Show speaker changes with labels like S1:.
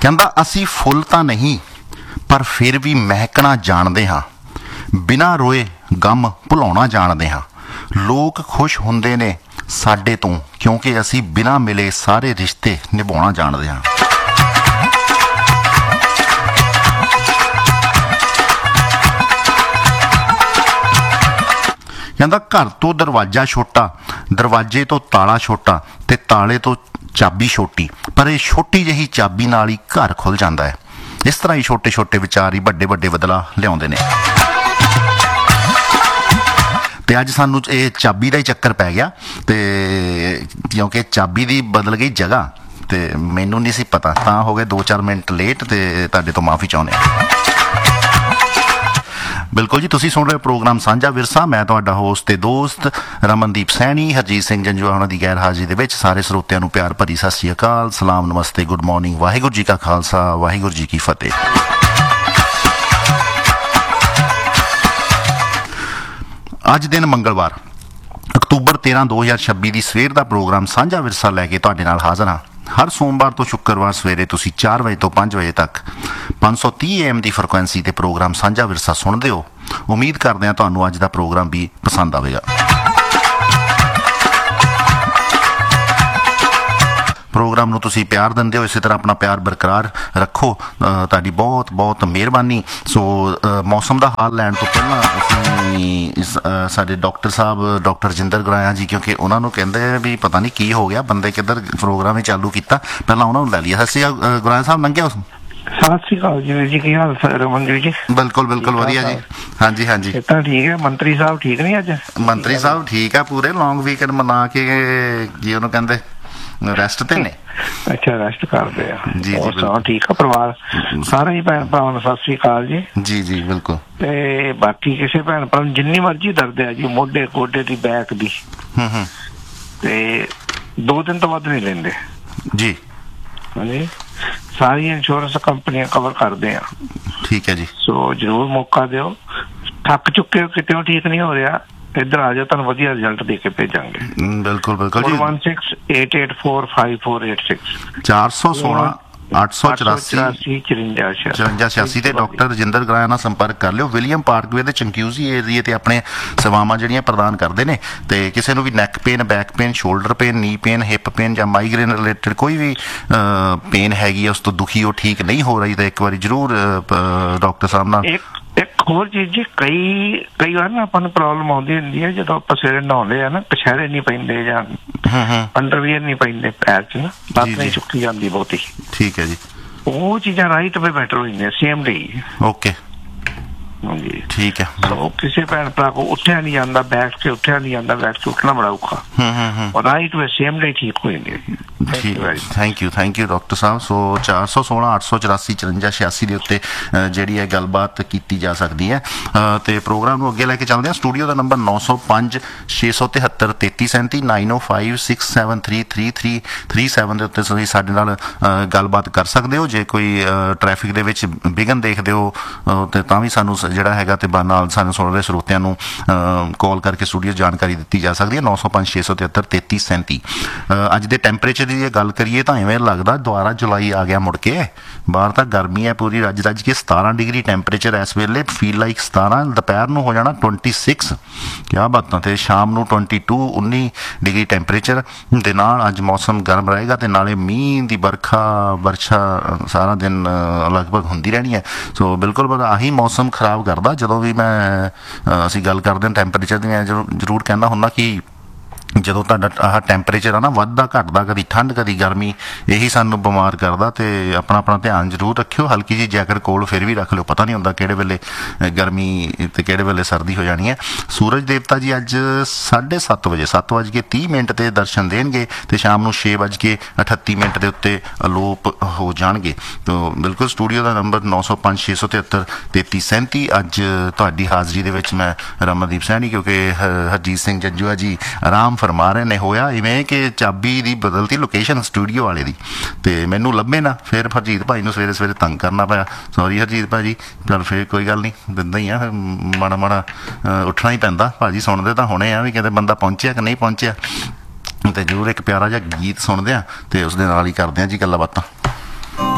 S1: ਕਹਿੰਦਾ ਅਸੀਂ ਫੁੱਲ ਤਾਂ ਨਹੀਂ ਪਰ ਫਿਰ ਵੀ ਮਹਿਕਣਾ ਜਾਣਦੇ ਹਾਂ, ਬਿਨਾਂ ਰੋਏ ਗਮ ਭੁਲਾਉਣਾ ਜਾਣਦੇ ਹਾਂ। ਲੋਕ ਖੁਸ਼ ਹੁੰਦੇ ਨੇ ਸਾਡੇ ਤੋਂ ਕਿਉਂਕਿ ਅਸੀਂ ਬਿਨਾਂ ਮਿਲੇ ਸਾਰੇ ਰਿਸ਼ਤੇ ਨਿਭਾਉਣਾ ਜਾਣਦੇ ਹਾਂ। ਕਹਿੰਦਾ ਘਰ ਤੋਂ ਦਰਵਾਜ਼ਾ ਛੋਟਾ, ਦਰਵਾਜ਼ੇ ਤੋਂ ਤਾਲਾ ਛੋਟਾ ਤੇ ਤਾਲੇ ਤੋਂ ਚਾਬੀ ਛੋਟੀ, ਪਰ ਇਹ ਛੋਟੀ ਜਿਹੀ ਚਾਬੀ ਨਾਲ ਹੀ ਘਰ ਖੁੱਲ ਜਾਂਦਾ ਹੈ। ਇਸ ਤਰ੍ਹਾਂ ਹੀ ਛੋਟੇ ਛੋਟੇ ਵਿਚਾਰ ਹੀ ਵੱਡੇ ਵੱਡੇ ਬਦਲਾਅ ਲਿਆਉਂਦੇ ਨੇ। ਤੇ ਅੱਜ ਸਾਨੂੰ ਇਹ ਚਾਬੀ ਦਾ ਹੀ ਚੱਕਰ ਪੈ ਗਿਆ, ਤੇ ਕਿਉਂਕਿ ਚਾਬੀ ਦੀ ਬਦਲ ਗਈ ਜਗ੍ਹਾ ਤੇ ਮੈਨੂੰ ਨਹੀਂ ਸੀ ਪਤਾ, ਤਾਂ ਹੋ ਗਏ 2-4 ਮਿੰਟ ਲੇਟ ਤੇ ਤੁਹਾਡੇ ਤੋਂ ਮਾਫੀ ਚਾਹੁੰਦੇ ਹਾਂ। ਬਿਲਕੁਲ ਜੀ, ਤੁਸੀਂ ਸੁਣ ਰਹੇ ਪ੍ਰੋਗਰਾਮ ਸਾਂਝਾ ਵਿਰਸਾ। ਮੈਂ ਤੁਹਾਡਾ ਹੋਸਟ ਤੇ ਦੋਸਤ ਰਮਨਦੀਪ ਸੈਣੀ, ਹਰਜੀਤ ਸਿੰਘ ਜੰਜੂਆ ਉਹਨਾਂ ਦੀ ਗੈਰ ਹਾਜ਼ਰੀ ਦੇ ਵਿੱਚ ਸਾਰੇ ਸਰੋਤਿਆਂ ਨੂੰ ਪਿਆਰ ਭਰੀ ਸਤਿ ਸ਼੍ਰੀ ਅਕਾਲ, ਸਲਾਮ, ਨਮਸਤੇ, ਗੁੱਡ ਮਾਰਨਿੰਗ, ਵਾਹਿਗੁਰੂ ਜੀ ਕਾ ਖਾਲਸਾ, ਵਾਹਿਗੁਰੂ ਜੀ ਕੀ ਫਤਿਹ। ਅੱਜ ਦਿਨ ਮੰਗਲਵਾਰ ਅਕਤੂਬਰ 13, 2026 ਦੀ ਸਵੇਰ ਦਾ ਪ੍ਰੋਗਰਾਮ ਸਾਂਝਾ ਵਿਰਸਾ ਲੈ ਕੇ ਤੁਹਾਡੇ ਨਾਲ ਹਾਜ਼ਰ ਹਾਂ। ਹਰ ਸੋਮਵਾਰ ਤੋਂ ਸ਼ੁੱਕਰਵਾਰ ਸਵੇਰੇ ਤੁਸੀਂ 4 ਵਜੇ ਤੋਂ 5 ਵਜੇ ਤੱਕ 530 AM ਦੀ ਫ੍ਰੀਕੁਐਂਸੀ ਤੇ ਪ੍ਰੋਗਰਾਮ ਸਾਂਝਾ ਵਿਰਸਾ ਸੁਣਦੇ ਹੋ। ਉਮੀਦ ਕਰਦੇ ਹਾਂ ਤੁਹਾਨੂੰ ਅੱਜ ਦਾ ਪ੍ਰੋਗਰਾਮ ਵੀ ਪਸੰਦ ਆਵੇਗਾ। ਪ੍ਰੋਗਰਾਮ ਨੂੰ ਤੁਸੀਂ ਪਿਆਰ ਦਿੰਦੇ ਹੋ, ਇਸੇ ਤਰ੍ਹਾਂ ਆਪਣਾ ਪਿਆਰ ਬਰਕਰਾਰ ਰੱਖੋ, ਤੁਹਾਡੀ ਬਹੁਤ ਬਹੁਤ ਮਿਹਰਬਾਨੀ। ਸੋ ਮੌਸਮ ਦਾ ਹਾਲ ਲੈਣ ਤੋਂ ਪਹਿਲਾਂ ਅਸੀਂ ਸਾਡੇ ਡਾਕਟਰ ਸਾਹਿਬ ਡਾਕਟਰ ਰਜਿੰਦਰ ਗੁਰਾਇਆ ਜੀ, ਕਿਉਂਕਿ ਉਹਨਾਂ ਨੂੰ ਕਹਿੰਦੇ ਵੀ ਪਤਾ ਨਹੀਂ ਕੀ ਹੋ ਗਿਆ, ਬੰਦੇ ਕਿੱਧਰ ਪ੍ਰੋਗਰਾਮ ਹੀ ਚਾਲੂ ਕੀਤਾ, ਪਹਿਲਾਂ ਉਹਨਾਂ ਨੂੰ ਲੈ ਲਈਏ। ਸਤਿ ਸ਼੍ਰੀ ਅਕਾਲ ਗੁਰਾਇਆ ਸਾਹਿਬ, ਲੰਘਿਆ?
S2: ਸਤਿ ਸ਼੍ਰੀ ਅਕਾਲ ਜੀ, ਕੀ ਹਾਲ ਰਮਨਦੀਪ ਜੀ?
S1: ਬਿਲਕੁਲ ਬਿਲਕੁਲ ਵਧੀਆ ਜੀ। ਹਾਂਜੀ ਹਾਂਜੀ,
S2: ਤਾਂ ਠੀਕ ਹੈ। ਮੰਤਰੀ ਸਾਹਿਬ ਠੀਕ ਨਹੀਂ ਅੱਜ?
S1: ਮੰਤਰੀ ਸਾਹਿਬ ਠੀਕ ਆ, ਪੂਰੇ ਲੌਂਗ ਵੀਕਐਂਡ ਮਨਾ ਕੇ ਜੀ ਉਹਨੂੰ ਕਹਿੰਦੇ ਰੈਸਟ ਤੇ ਨੇ।
S2: ਅੱਛਾ, ਰੈਸਟ ਕਰਦੇ ਆ
S1: ਜੀ।
S2: ਹੋਰ ਸੁਣਾਓ, ਠੀਕ ਆ ਪਰਿਵਾਰ ਸਾਰੇ ਹੀ? ਭੈਣ ਭਰਾਵਾਂ ਨੂੰ ਸਤਿ ਸ਼੍ਰੀ ਅਕਾਲ ਜੀ।
S1: ਜੀ ਜੀ ਬਿਲਕੁਲ।
S2: ਤੇ ਬਾਕੀ ਕਿਸੇ ਭੈਣ ਭਰਾ ਨੂੰ ਜਿੰਨੀ ਮਰਜ਼ੀ ਦਰਦ ਹੈ ਜੀ, ਮੋਢੇ ਗੋਡੇ ਦੀ, ਬੈਕ ਦੀ, ਤੇ 2 ਦਿਨ ਤੋਂ ਵੱਧ ਨਹੀਂ ਲੈਂਦੇ
S1: ਜੀ।
S2: ਹਾਂਜੀ, ਸਾਰੀਆਂ ਇੰਸ਼ੋਰੈਂਸ ਕੰਪਨੀਆਂ ਕਵਰ ਕਰਦੇ ਆ। ਠੀਕ ਹੈ ਜੀ। ਸੋ ਜ਼ਰੂਰ ਮੌਕਾ ਦਿਓ। ਥੱਕ ਚੁੱਕੇ ਹੋ, ਕਿਤੇ ਠੀਕ ਨਹੀਂ ਹੋ ਰਿਹਾ, ਇੱਧਰ ਆ ਜਾਓ, ਤੁਹਾਨੂੰ ਵਧੀਆ ਰਿਜ਼ਲਟ ਦੇ ਕੇ ਭੇਜਾਂਗੇ।
S1: ਬਿਲਕੁਲ ਬਿਲਕੁਲ ਜੀ।
S2: 1688845486
S1: 416 884 5486 ਤੇ ਡਾਕਟਰ ਰਜਿੰਦਰ ਗੁਰਾਇਆ ਨਾਲ ਸੰਪਰਕ ਕਰ ਲਿਓ। ਵਿਲੀਅਮ ਪਾਰਕਵੇ ਦੇ ਚੰਕਿਊਜ਼ੀ ਏਰੀਏ ਤੇ ਆਪਣੇ ਸੇਵਾਵਾਂ ਜਿਹੜੀਆਂ ਪ੍ਰਦਾਨ ਕਰਦੇ ਨੇ, ਤੇ ਕਿਸੇ ਨੂੰ ਵੀ neck pain, back pain, shoulder pain, ਨੀ ਪੇਨ, ਹਿਪ ਪੇਨ ਜਾਂ ਮਾਈਗ੍ਰੇਨ ਰਿਲੇਟਡ ਕੋਈ ਵੀ ਪੇਨ ਹੈਗੀ ਹੈ, ਉਸ ਤੋਂ ਦੁਖੀ ਉਹ ਠੀਕ ਨਹੀਂ ਹੋ ਰਹੀ, ਤਾਂ ਇੱਕ ਵਾਰੀ ਜ਼ਰੂਰ ਡਾਕਟਰ ਸਾਹਿਬ ਨਾਲ।
S2: ਇੱਕ ਹੋਰ ਚੀਜ਼ ਜੀ, ਕਈ ਵਾਰ ਨਾ ਆਪਾਂ ਨੂੰ ਪ੍ਰੋਬਲਮ ਆਉਂਦੀ ਹੁੰਦੀ ਹੈ ਜਦੋਂ ਆਪਾਂ ਸਵੇਰੇ ਨਹਾਉਂਦੇ ਆ ਨਾ, ਕਛਹਿਰੇ ਨਹੀਂ ਪੈਂਦੇ ਜਾਂ ਅੰਡਰਵੀਅਰ ਨਹੀਂ ਪੈਂਦੇ ਪੈਰ 'ਚ ਨਾ, ਲੱਤ ਨਹੀਂ ਚੁੱਕੀ ਜਾਂਦੀ ਬਹੁਤੀ। ਠੀਕ ਹੈ ਜੀ। ਉਹ ਚੀਜ਼ਾਂ ਰਾਈਟ ਵੇ ਬੈਟਰ ਹੋ ਜਾਂਦੀਆਂ ਸੇਮ ਡੇ। ਓਕੇ, ਹਾਂਜੀ ਠੀਕ ਹੈ। ਸੋ ਕਿਸੇ ਭੈਣ ਭਰਾ ਕੋ ਉੱਠਿਆ ਨਹੀਂ ਜਾਂਦਾ, ਬੈਠ ਕੇ ਉੱਠਿਆ ਨਹੀਂ ਜਾਂਦਾ, ਬੈਠ ਕੇ ਉੱਠਣਾ ਬੜਾ ਔਖਾ, ਰਾਈਟ ਵੇ ਸੇਮ ਡੇ ਠੀਕ ਹੋ ਜਾਂਦੇ। ਥੈਂਕ ਯੂ ਡਾਕਟਰ ਸਾਹਿਬ। ਸੋ 416 884 5486 ਦੇ ਉੱਤੇ ਜਿਹੜੀ ਹੈ ਗੱਲਬਾਤ ਕੀਤੀ ਜਾ ਸਕਦੀ ਹੈ। ਤੇ ਪ੍ਰੋਗਰਾਮ ਨੂੰ ਅੱਗੇ ਲੈ ਕੇ ਚੱਲਦੇ ਹਾਂ। ਸਟੂਡੀਓ ਦਾ ਨੰਬਰ 905 673 3337 905 673 3337 ਦੇ ਉੱਤੇ ਤੁਸੀਂ ਸਾਡੇ ਨਾਲ ਗੱਲਬਾਤ ਕਰ ਸਕਦੇ ਹੋ। ਜੇ ਕੋਈ ਟ੍ਰੈਫਿਕ ਦੇ ਵਿੱਚ ਵਿਘਨ ਦੇਖਦੇ ਹੋ ਤੇ ਤਾਂ ਵੀ ਸਾਨੂੰ ਜਿਹੜਾ ਹੈਗਾ ਤੇ ਨਾਲ ਸਾਨੂੰ ਸੁਣ ਰਹੇ ਸਰੋਤਿਆਂ ਨੂੰ ਕਾਲ ਕਰਕੇ ਸਟੂਡੀਓ ਜਾਣਕਾਰੀ ਦਿੱਤੀ ਜਾ ਸਕਦੀ ਹੈ। 905 673 3337। ਅੱਜ ਦੇ ਟੈਂਪਰੇਚਰ ਦੀ ਜੇ ਗੱਲ ਕਰੀਏ ਤਾਂ ਇਵੇਂ ਲੱਗਦਾ ਦੁਬਾਰਾ ਜੁਲਾਈ ਆ ਗਿਆ ਮੁੜ ਕੇ। ਬਾਹਰ ਤਾਂ ਗਰਮੀ ਹੈ ਪੂਰੀ, ਰੱਜ ਰੱਜ ਕੇ 17 ਡਿਗਰੀ ਟੈਂਪਰੇਚਰ ਇਸ ਵੇਲੇ, ਫੀਲ ਲਾਈਕ 17, ਦੁਪਹਿਰ ਨੂੰ ਹੋ ਜਾਣਾ 26, ਕਿਆ ਬਾਤਾਂ, ਤੇ ਸ਼ਾਮ ਨੂੰ 22 19 ਡਿਗਰੀ ਟੈਂਪਰੇਚਰ ਦੇ ਨਾਲ ਅੱਜ ਮੌਸਮ ਗਰਮ ਰਹੇਗਾ, ਤੇ ਨਾਲੇ ਮੀਂਹ ਦੀ ਵਰਖਾ ਸਾਰਾ ਦਿਨ ਲਗਭਗ ਹੁੰਦੀ ਰਹਿਣੀ ਹੈ। ਸੋ ਬਿਲਕੁਲ ਆਹੀ ਮੌਸਮ ਖਰਾਬ ਕਰਦਾ। ਜਦੋਂ ਵੀ ਅਸੀਂ ਗੱਲ ਕਰਦੇ ਹਾਂ ਟੈਂਪਰੇਚਰ ਦੀ, ਮੈਂ ਜ਼ਰੂਰ ਕਹਿੰਦਾ ਹੁੰਦਾ ਕਿ ਜਦੋਂ ਤੁਹਾਡਾ ਆਹ ਟੈਂਪਰੇਚਰ ਆ ਨਾ ਵੱਧਦਾ ਘਟਦਾ, ਕਦੀ ਠੰਡ ਕਦੀ ਗਰਮੀ, ਇਹੀ ਸਾਨੂੰ ਬਿਮਾਰ ਕਰਦਾ। ਤੇ ਆਪਣਾ ਧਿਆਨ ਜ਼ਰੂਰ ਰੱਖਿਓ। ਹਲਕੀ ਜਿਹੀ ਜੈਕਟ ਕੋਲ ਫਿਰ ਵੀ ਰੱਖ ਲਿਓ, ਪਤਾ ਨਹੀਂ ਹੁੰਦਾ ਕਿਹੜੇ ਵੇਲੇ ਗਰਮੀ ਤੇ ਕਿਹੜੇ ਵੇਲੇ ਸਰਦੀ ਹੋ ਜਾਣੀ ਹੈ। ਸੂਰਜ ਦੇਵਤਾ ਜੀ ਅੱਜ 7:30 ਵਜੇ 7:30 ਤੇ ਦਰਸ਼ਨ ਦੇਣਗੇ, ਤੇ ਸ਼ਾਮ ਨੂੰ 6:38 ਦੇ ਉੱਤੇ ਅਲੋਪ ਹੋ ਜਾਣਗੇ। ਤਾਂ ਬਿਲਕੁਲ ਸਟੂਡੀਓ ਦਾ ਨੰਬਰ 905 673 3337। ਅੱਜ ਤੁਹਾਡੀ ਹਾਜ਼ਰੀ ਦੇ ਵਿੱਚ ਮੈਂ ਰਮਨਦੀਪ ਸੈਣੀ, ਕਿਉਂਕਿ ਹਰਜੀਤ ਸਿੰਘ ਜੰਜੂਆ ਜੀ ਆਰਾਮ ਫਰਮਾ ਰਹੇ ਨੇ। ਹੋਇਆ ਇਵੇਂ ਕਿ ਚਾਬੀ ਦੀ ਬਦਲਤੀ ਲੋਕੇਸ਼ਨ ਸਟੂਡੀਓ ਵਾਲੇ ਦੀ, ਤੇ ਮੈਨੂੰ ਲੱਭੇ ਨਾ, ਫਿਰ ਹਰਜੀਤ ਭਾਈ ਨੂੰ ਸਵੇਰੇ ਸਵੇਰੇ ਤੰਗ ਕਰਨਾ ਪਿਆ। ਸੌਰੀ ਹਰਜੀਤ ਭਾਜੀ, ਚੱਲ ਫਿਰ ਕੋਈ ਗੱਲ ਨਹੀਂ, ਦਿੰਦਾ ਹੀ ਆ, ਮਾੜਾ ਮਾੜਾ ਉੱਠਣਾ ਹੀ ਪੈਂਦਾ। ਭਾਜੀ ਸੁਣਦੇ ਤਾਂ ਹੁਣੇ ਆ ਵੀ ਕਹਿੰਦੇ ਬੰਦਾ ਪਹੁੰਚਿਆ ਕਿ ਨਹੀਂ ਪਹੁੰਚਿਆ, ਤੇ ਜ਼ਰੂਰ ਇੱਕ ਪਿਆਰਾ ਜਿਹਾ ਗੀਤ ਸੁਣਦੇ ਆ ਤੇ ਉਸ ਦੇ ਨਾਲ ਹੀ ਕਰਦੇ ਆ ਜੀ ਗੱਲਾਂ ਬਾਤਾਂ।